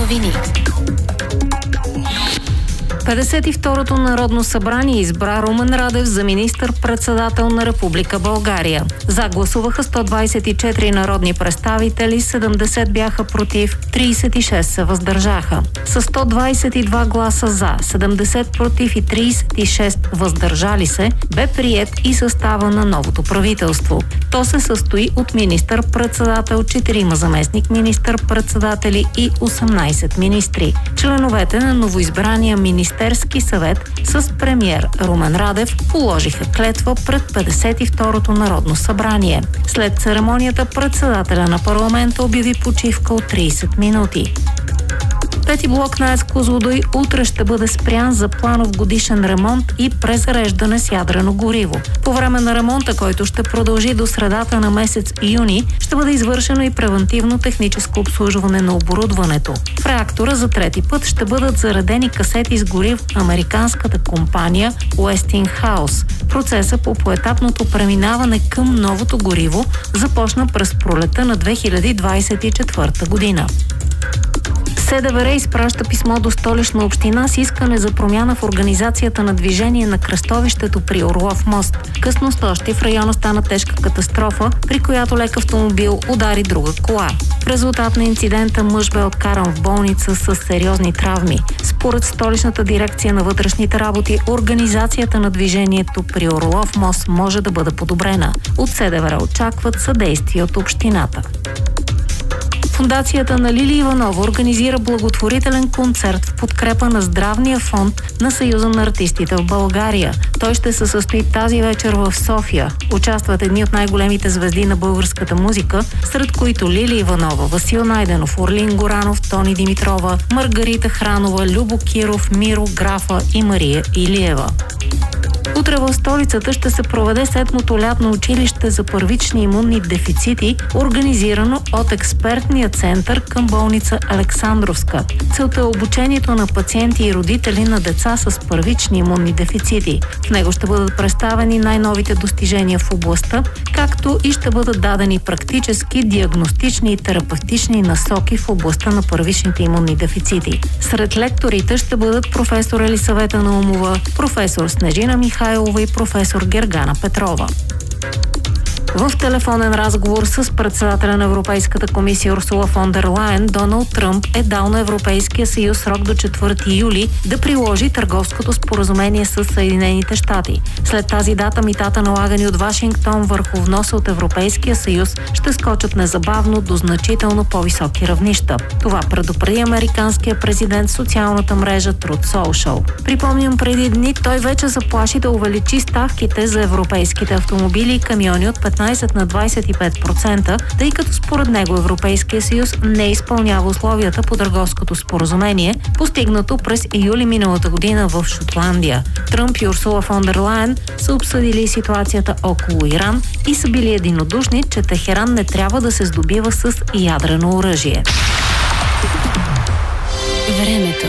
новини. 52-то Народно събрание избра Румен Радев за министър-председател на Република България. За гласуваха 124 народни представители, 70 бяха против, 36 се въздържаха. С 122 гласа за, 70 против и 36 въздържали се, бе приет и състава на новото правителство. То се състои от министър-председател, 4 заместник министър-председатели и 18 министри. Членовете на новоизбрания Министерски съвет с премиер Румен Радев положиха клетва пред 52-то Народно събрание. След церемонията председателя на парламента обяви почивка от 30 минути. Пети блок на АЕЦ Козлодуй утре ще бъде спрян за планов годишен ремонт и презареждане с ядрено гориво. По време на ремонта, който ще продължи до средата на месец юни, ще бъде извършено и превантивно техническо обслужване на оборудването. В реактора за трети път ще бъдат заредени касети с гориво американската компания Westinghouse. Процесът по поетапното преминаване към новото гориво започна през пролета на 2024 година. СДВР изпраща писмо до Столична община с искане за промяна в организацията на движение на кръстовището при Орлов мост. Късно снощи в района стана тежка катастрофа, при която лек автомобил удари друга кола. В резултат на инцидента мъж бе откаран в болница с сериозни травми. Според Столичната дирекция на вътрешните работи, организацията на движението при Орлов мост може да бъде подобрена. От СДВР очакват съдействие от общината. Фондацията на Лили Иванова организира благотворителен концерт в подкрепа на здравния фонд на Съюза на артистите в България. Той ще се състои тази вечер в София. Участват едни от най-големите звезди на българската музика, сред които Лили Иванова, Васил Найденов, Орлин Горанов, Тони Димитрова, Маргарита Хранова, Любо Киров, Миро Графа и Мария Илиева. Утре в столицата ще се проведе 7-то лятно училище за първични имунни дефицити, организирано от експертния център към болница Александровска. Целта е обучението на пациенти и родители на деца с първични имунни дефицити. В него ще бъдат представени най-новите достижения в областта, както и ще бъдат дадени практически, диагностични и терапевтични насоки в областта на първичните имунни дефицити. Сред лекторите ще бъдат професор Елисавета Наумова, професор Снежина Михайлова и професор Гергана Петрова. В телефонен разговор с председателя на Европейската комисия Урсула фон дер Лайен, Доналд Тръмп е дал на Европейския съюз срок до 4 юли да приложи търговското споразумение с Съединените щати. След тази дата митата, налагани от Вашингтон върху вноса от Европейския съюз, ще скочат незабавно до значително по-високи равнища. Това предупреди американския президент в социалната мрежа Truth Social. Припомням, преди дни той вече заплаши да увеличи ставките за европейските автомобили и камиони от 15 на 25%, тъй като според него Европейския съюз не изпълнява условията по търговското споразумение, постигнато през юли миналата година в Шотландия. Тръмп и Урсула фон дер Лайен са обсъдили ситуацията около Иран и са били единодушни, че Техеран не трябва да се здобива с ядрено оръжие. Времето.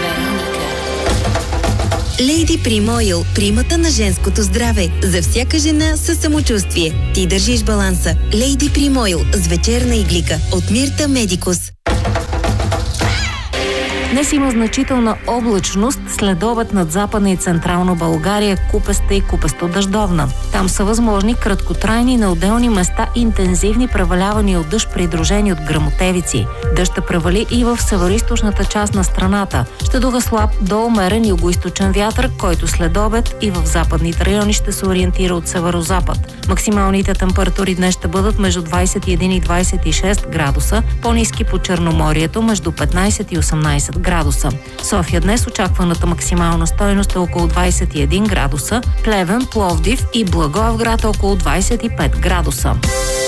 Лейди Прим Ойл, примата на женското здраве. За всяка жена със самочувствие. Ти държиш баланса. Лейди Прим Ойл с вечерна иглика от Мирта Медикус. Днес има значителна облачност, следобед над Западна и Централна България, купеста и купесто-дъждовна. Там са възможни краткотрайни на отделни места интензивни превалявания от дъжд, придружени от гръмотевици. Дъжд ще превали и в североизточната част на страната. Ще духа слаб до умерен югоизточен вятър, който следобед и в западните райони ще се ориентира от северозапад. Максималните температури днес ще бъдат между 21 и 26 градуса, по-ниски по Черноморието между 15 и 18 градуса. София днес очакваната максимална стойност е около 21 градуса, Плевен, Пловдив и Благоевград около 25 градуса.